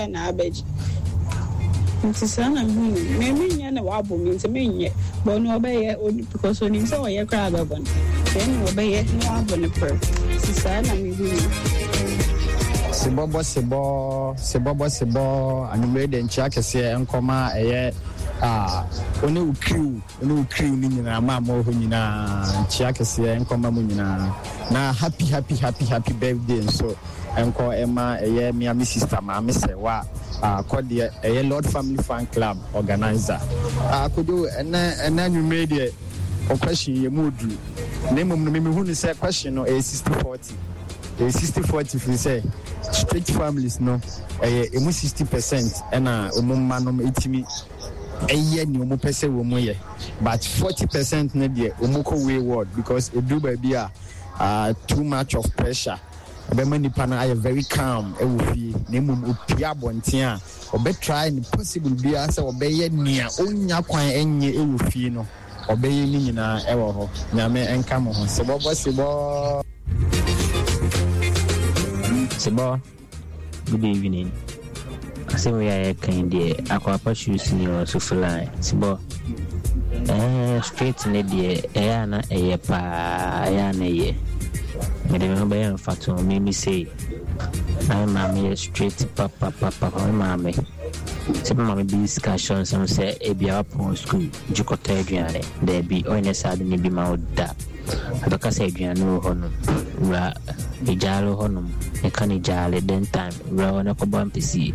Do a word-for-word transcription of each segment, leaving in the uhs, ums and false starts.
yeah na abeji nti sana hu me me nya na wabo me nti me nye but no obeye because oni so oye kra babon then obeye no wabo ne per nti sana me hu Sibobo sibo sibobo sibo anumere de nchia kese enkoma eye ah oni ukriu oni ukriu ni nyina ma ma ho nyina nchia kese enkoma mu nyina na happy happy happy happy birthday so enko ema eye mi ami sister ma me se wa ah kode eye Lord Family Fan Club organizer ah kodo ena ena anumere de o question ye modu na mum no me hu ni say question no eh sixty forty eh sixty forty fi say strict families no eh emu sixty percent na omumma no etimi eye ni omu pese wo mu ye but forty percent na de omu ko wayward because e do ba bia uh too much of pressure abema nipa na are very calm e wo fi na mum opia bonten a obe try ni possible bia say obe ye nia onya kwan enye e wo fi no obe ye ni nyina e wo ho nyame enka mo ho sebo sebo Sebo, good evening. I say we are kind of aqua shoes in your sufferline. Sebo, eh, straight in the day, eh, na eh, pa, eh, na eh. I remember in fact, me me say, I'm mammy straight, papa, papa, mammy. Some mammy be discussion, some say, eh, be up on school, Jucote Adriane, there be honest, I didn't be my that. Abaka say Adriano Honum, Ra, Ijalo Honum. E can ijale den time ra na ko ban pc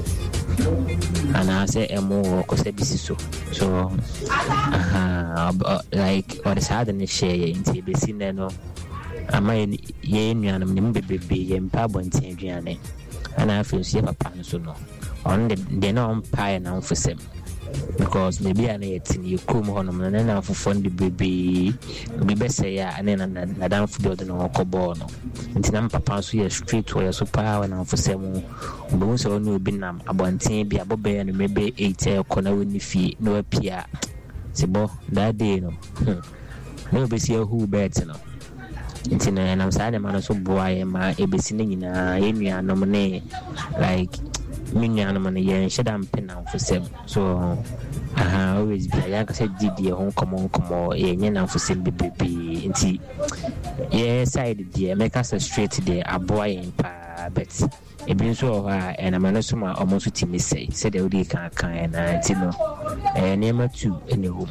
ana say emo ko se bisiso so aha like or the sad and share into be seen no ama ye nuanam ne mbebebe ye mpa bonten aduane ana afi so ye papa no so no on the de no mpa na mfosem because maybe an eighteen you come home and then I fund the baby be best ya and then na dan football the no kobo no nti na papa so ye street where so power na for sem bo so no bi nam abonten bi abobe no maybe eight e kona woni fie no apia sebo that day no no be see who bet no nti na na sa na man so boy ma e be si na nyina ye nua no ne like minya no man ye shedam penam for sem so aha always be ya ka say didi e hon komo komo ye nyina for sem bebebe nti ye side dey make us straight dey aboy en pa bet e bin so ha e na man so ma omo so timi say say dey odi kan kan na nti no e nema two ene ho.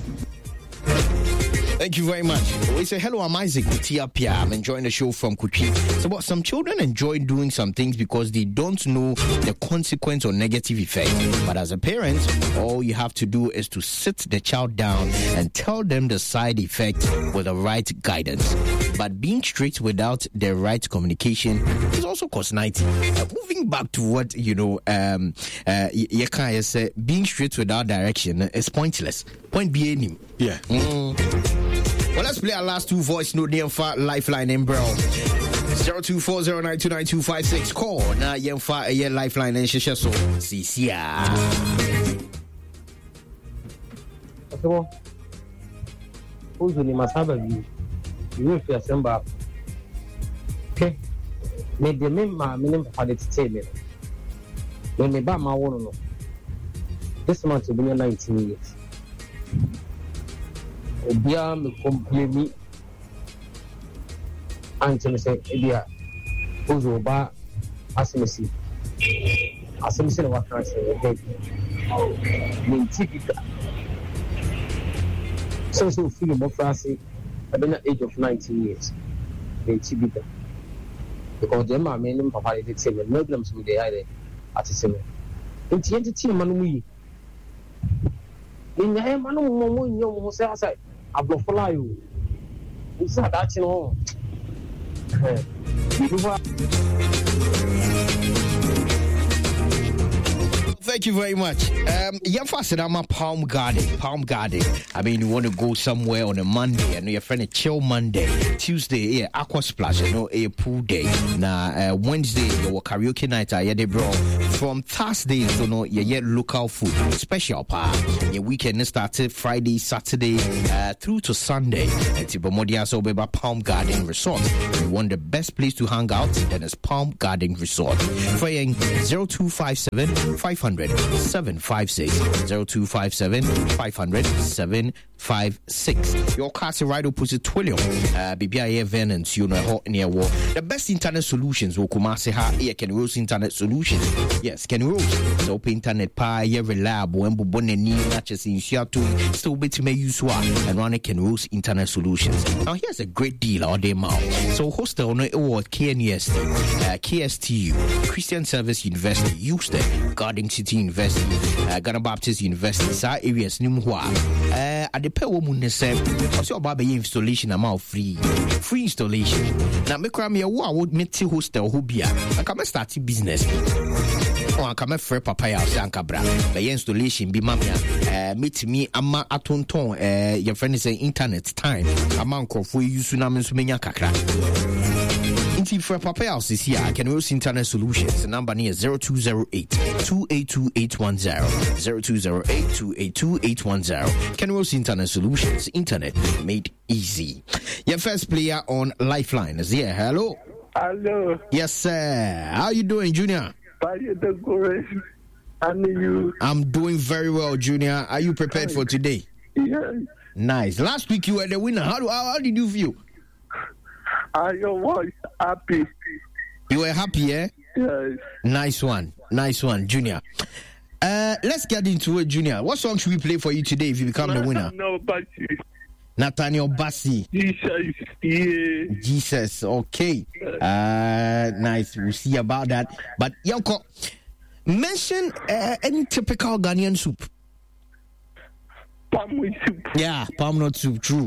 Thank you very much. We say hello, I'm Isaac Kutiapia. I'm enjoying the show from Kuchi. So, but some children enjoy doing some things because they don't know the consequence or negative effect. But as a parent, all you have to do is to sit the child down and tell them the side effect with the right guidance. But being strict without the right communication is also cost ninety. Uh, moving back to what, you know, um, uh, you can say being strict without direction is pointless. Point B any. Yeah. Mm. Well, let's play our last two voice note near far lifeline in bro. zero two four zero nine two nine two five six. Call now yen far a yen lifeline and shisha so see ya. So, who's the Masaba view? You will feel some back. Okay. May the member minimum for the table. When they buy my one, this month will be nineteen years. Obia me complain me until say Ebia Uzo ba asimisi asimisi na wakana say head me typical so so feel more fancy at the age of nineteen years me typical because them are men papa dey tell me no them so dey hide at the same nti entity man mu yi ni nya man mu mo nyo mo say aside ablofola yo nti adachi no eh Thank you very much. Um, Yamfa Palm Garden. Palm Garden. I mean, you want to go somewhere on a Monday. I know your friend a chill Monday. Tuesday, yeah, aqua splash. I know a pool day. Now, uh, Wednesday, your karaoke night. I yeah, they bro. from Thursday, so no, yeah, yeah, local food, special pa. Your weekend started Friday, Saturday, uh, through to Sunday. And Tibomodia so Beba Palm Garden Resort. You want the best place to hang out? Then it's Palm Garden Resort. Phone zero two five seven five hundred seven five six zero two five seven five hundred seven five six. Your car is right opposite Twillium. Uh, B B I Events, you know, near war. The best internet solutions will come say ha here Kenny Rose Internet Solutions. Yes, Kenny Rose. So open internet pie, yeah, reliable, and bonne ni matches in Seattle. Still bit to me use one and run a Kenny Rose Internet Solutions. Now here's a great deal all day now. So hostel on award K N U S T, uh, K S T U, Christian Service University, Houston, Garden City University, uh, Ghana Baptist University, Sa areas Nimhua. Uh, at the pay woman say, what's your baby installation amount free? Free installation. Now me cry me a wa would meet hostel who be a come start business. Oh, I come free papaya Sankabra. The installation be mamia. Uh, meet me ama atonton. Uh, your friend is saying internet time. Amount of we use tsunami sumenya kakra. Inti for Papa House is here. Can we use Internet Solutions? The number is zero two zero eight two eight two eight one zero zero two zero eight two eight two eight one zero. Can we use Internet Solutions? Internet made easy. Your first player on Lifeline is here. Hello. Hello. Yes, sir. How you doing, Junior? And you? I'm doing very well, Junior. Are you prepared for today? Yes. Nice. Last week you were the winner. How, how, how did you feel? I was happy. You were happy, eh? Yes. Nice one. Nice one, Junior. Uh, let's get into it, Junior. What song should we play for you today if you become the winner? No, but Nathaniel Bassey. Jesus. Yeah. Jesus. Okay. Uh, nice. We'll see about that. But, Yanko, mention uh, any typical Ghanaian soup. Palm with soup. Yeah, palm nut soup. True.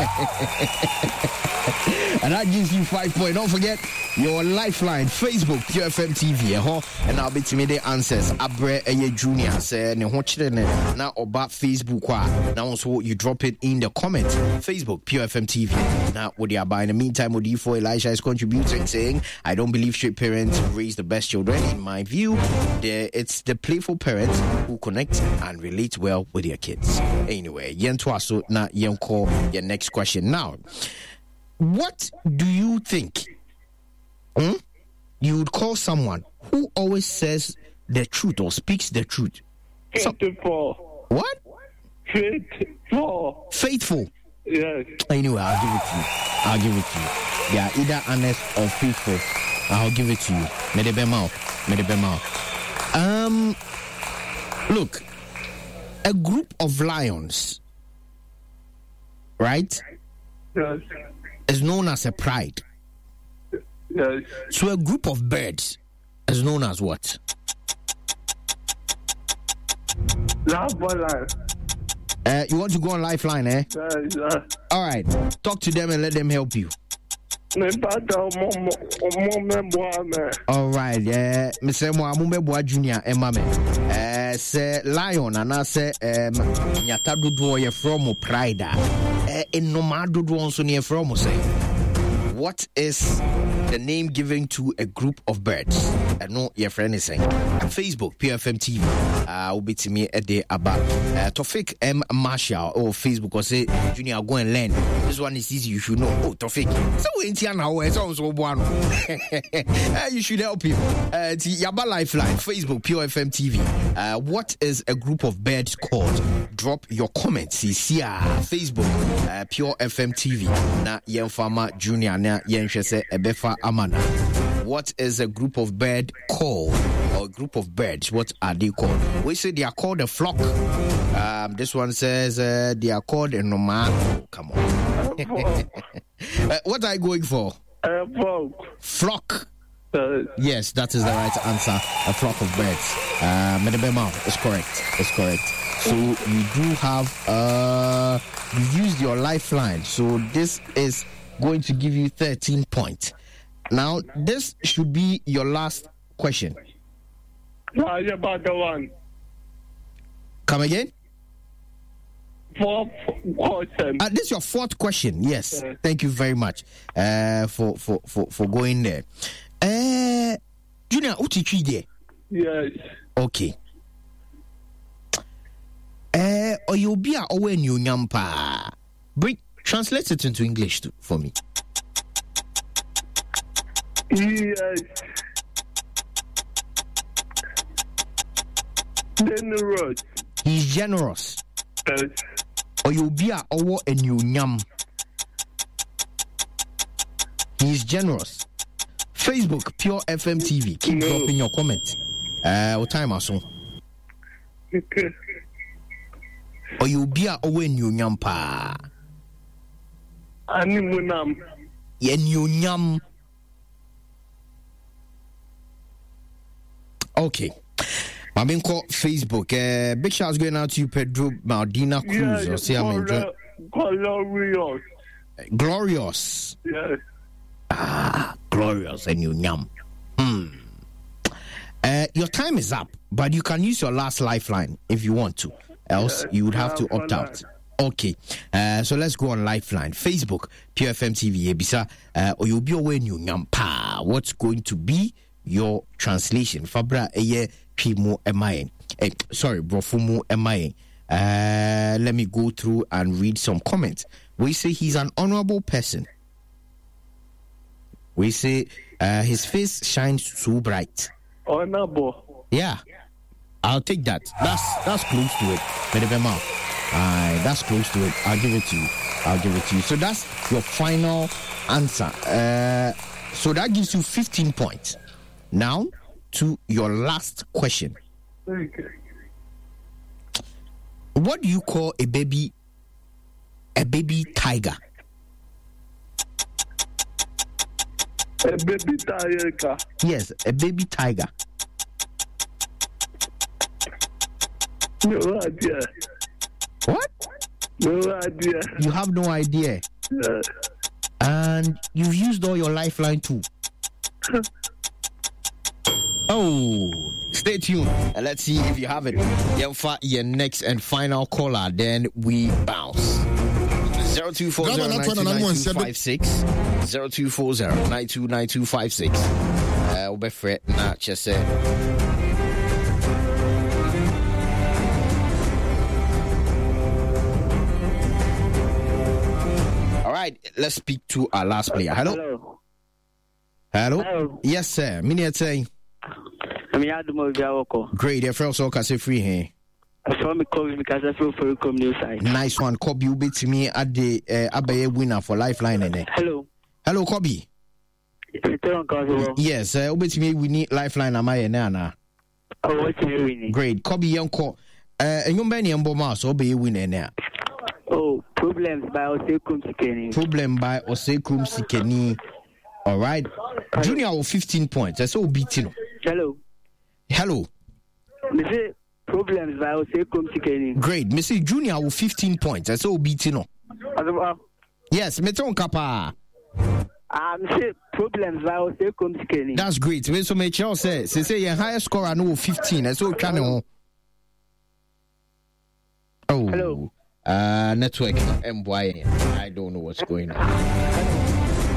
And that gives you five points. Don't forget your Lifeline, Facebook, Pure F M T V, eh, and I'll be to me the answers. Abre Eye Junior say ne ho chire ne na oba Facebook wa. Now also you drop it in the comment. Facebook, Pure F M T V. Now what you buy in the meantime, what you for Elisha is contributing, saying I don't believe straight parents raise the best children. In my view, the, it's the playful parents who connect and relate well with their kids. Anyway, yen twaso na yen call your next question now. What do you think hmm, you would call someone who always says the truth or speaks the truth? Faithful. What? Faithful. Faithful. Yes. Anyway, I'll give it to you. I'll give it to you. They are either honest or faithful. I'll give it to you. Medebemao. Medebemao. Um, look, a group of lions, right? Yes. Is known as a pride. Yes. So a group of birds is known as what? Lifeline. Uh, you want to go on Lifeline, eh? Yes, yes. All right. Talk to them and let them help you. All right. Yeah. Mister Moamumbe Junior and Mame. Uh, say lion and I say um Nyata Dudu ye from pride. Uh, in Nomadu Dudu near from say. What is the name given to a group of birds? I know your friend is saying. Facebook, P F M T V. Uh, will be to me a day about uh, Tofik M. Marshall or Facebook or say, Junior, go and learn. This one is easy, you should know. Oh, Tofik. So, in Tiana, it's also one. You should help him. Uh, Yaba Lifeline, Facebook, P F M T V. Uh, what is a group of birds called? Drop your comments. See here, Facebook, uh, Pure F M T V. Na Yen Farmer Junior. Ebefa Amana. What is a group of birds called? Or a group of birds, what are they called? We say they are called a flock. Um, this one says uh, they are called a nomad. Oh, come on. uh, what are you going for? A flock. Flock. Uh, yes, that is the right answer. A flock of birds. Uh, Medebema is correct. It's correct. So you do have, uh, you used your Lifeline. So this is going to give you thirteen points. Now, this should be your last question. No, about the one. Come again? Fourth question. Uh, this is your fourth question. Yes. yes. Thank you very much uh, for, for, for, for going there. Uh, Junior, what did you do? Yes. Okay. Eh, or you'll be a owen you nyampa. Bring translate it into English too, for me. Yes. Generous. He's generous. Yes. Or you'll be a owo and you nyam. He's generous. Facebook, Pure F M T V. Keep No. dropping your comments. Uh, what time aso? Okay. Or you'll be a owo and you nyampa. Animunam. Yen you nyam. Okay. I'm in call Facebook. Uh, big shouts going out to you, Pedro Maldina Cruz. Or Yes. say I'm enjoying. Glorious. Glorious. Yes. Ah, glorious and you nyam. Hmm. Uh, your time is up, but you can use your last lifeline if you want to. Else, Yes, you would have to lifeline. opt out. Okay. Uh, so let's go on lifeline. Facebook, P F M T V, Ebisa, uh, or you'll be away in you nyam pa. What's going to be your translation? Fabra eye pimu emaye. Eh, sorry, brofumu emaye. Uh, let me go through and read some comments. We say he's an honorable person. We say uh, his face shines so bright. Honorable. Yeah, I'll take that. That's that's close to it. Medebema. Aye, that's close to it. I'll give it to you. I'll give it to you. So that's your final answer. Uh, so that gives you fifteen points. Now to your last question. Okay. What do you call a baby? A baby tiger? A baby tiger. Yes, a baby tiger. No idea. What? No idea. You have no idea. Yeah. And you've used all your lifeline too. Oh, stay tuned and let's see if you have it. Yemfa, your next and final caller, then we bounce. zero two four zero nine two nine two five six zero two four zero nine two nine two five six. Uh, we'll be free now, just say. All right, let's speak to our last player. Hello. Hello. Hello. Hello. Yes, sir. Mini saying. I'm Yadumo Biawoko. Great. Your friends all can say free here. I saw me call because I feel for come new side. Nice one, Kobe. You beat me at the uh, Abaye winner for Lifeline. Eh? Hello. Hello, Kobe. Return call. Yes, uh, beat me. We need Lifeline. Am I na? Oh, what's your winning? Great, Kobe. Young call. Uh, you many ambo mas obey winner now. Oh, problems by Osekum Sikeni. Problem by Osekum Sikeni. All right, Junior with fifteen points. That's all beating. Hello. Hello. Mister Problems by Osekum Sikeni. Great, Mister Junior with fifteen points. That's all beating. Yes, Meton Kappa. Ah, Mister Problems by Osekum Sikeni. That's great. So make sure say say say your highest score I know fifteen. That's all channel. Oh. Hello. Uh, network M Y. I don't know what's going on.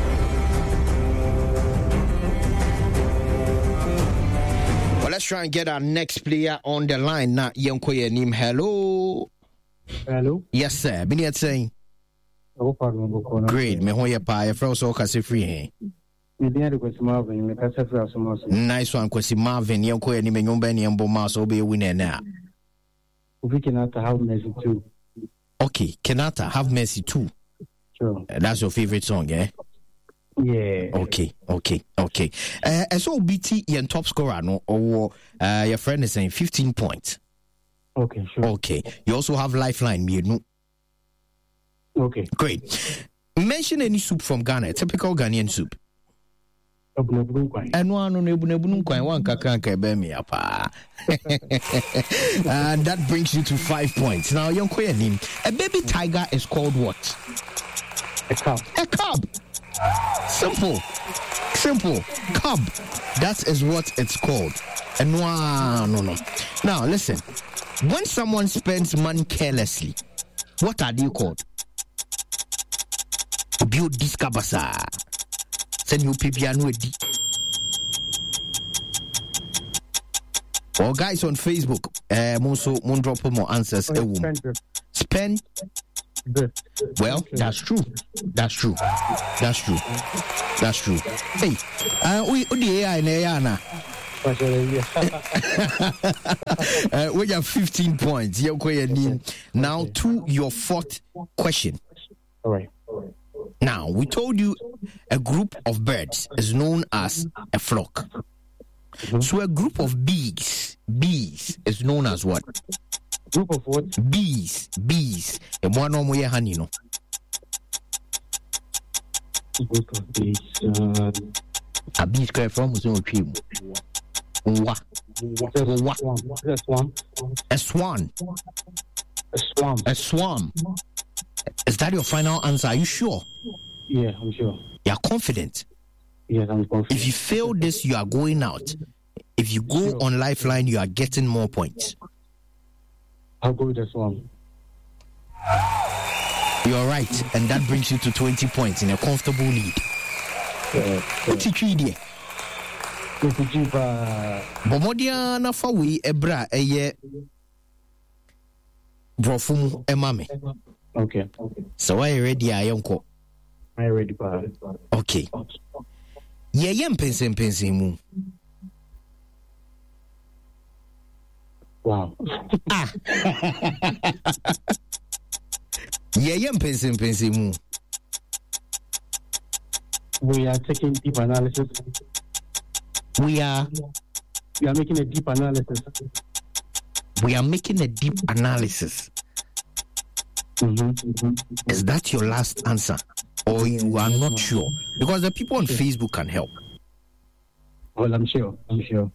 Well, let's try and get our next player on the line now. Yankoye Nim. Hello. Hello. Yes, sir. Been here saying. Oh, pardon. Great. Me hoye pa. Your friend also can say free here. Marvin. Me kasa free as Nice one. Kwesi Marvin. Yankoye Nim. Nyombe ni yambo mas. Obe winner now. We cannot have mercy too. Okay. Kenata, have mercy too. Sure. Uh, that's your favorite song, eh? Yeah. Okay, okay, okay. Uh, and so B T your top scorer, no, or uh, your friend is saying fifteen points. Okay, sure. Okay. You also have Lifeline, me, no. Okay. Great. Mention any soup from Ghana, typical Ghanaian soup. And one on Ebunebunukwa, one kakanka bemi apa. And that brings you to five points. Now, young name. A baby tiger is called what? A cub. A cub. Simple. Simple. Cub. That is what it's called. And no, no, no. Now, listen. When someone spends money carelessly, what are they called? Build this kabasa. Send you people and Well, guys on Facebook, uh, also, mon drop more answers. Oh, yeah, spend. Drift. Well, that's true. That's true. That's true. That's true. Hey, uh, we the A I in A I now. uh, we have fifteen points. Now to your fourth question. All right. Now, we told you a group of birds is known as a flock. Mm-hmm. So a group of bees, bees is known as what? Group of what? Bees, bees. And one of them honey, no. Group of bees. Uh, a bee square from was no tree. What? What? A swarm. A swan. A swarm. A swarm. Is that your final answer? Are you sure? Yeah, I'm sure. You are confident? Yes, I'm confident. If you fail this, you are going out. If you go sure. on Lifeline, you are getting more points. I'll go with the swarm. You're right, and that brings you to twenty points in a comfortable lead. Yeah, what's it there? Bomodia na fawi ebra eye brofum emame. Okay. Okay. So are you ready, Ayonko? I'm ready, pa. Okay. Ye yem pensen pensen mu. Wow. Ah. Ye yem pensen pensen mu. We are taking deep analysis. We are we are making a deep analysis. We are making a deep analysis. Mm-hmm, mm-hmm. Is that your last answer? Or you are not sure? Because the people on sure. Facebook can help. Well, I'm sure. I'm sure.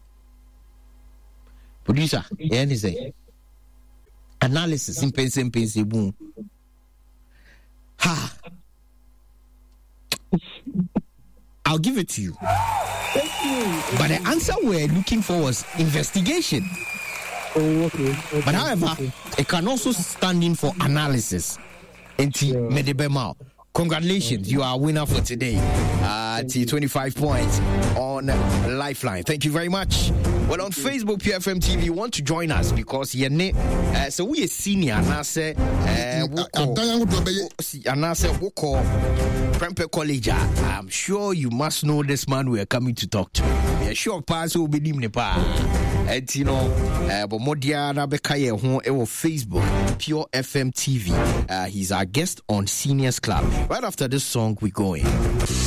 Producer, yeah, anything. Analysis, simple, simple, simple. Ha. I'll give it to you. Thank you. But the answer we're looking for was investigation. Oh, okay. Okay. But however, okay. it can also stand in for analysis. Enti Medebema. Congratulations, you are a winner for today. Uh, T twenty-five points on Lifeline. Thank you very much. Well, on Facebook, P F M T V, you want to join us because you're uh, so we are senior, and I say, and I say, Prempeh College. I'm sure you must know this man we are coming to talk to. We are sure pass will be named Nepal. And you know, but Modia Nabekaye on Facebook, Pure F M T V. Uh, he's our guest on Seniors Club. Right after this song, we go in.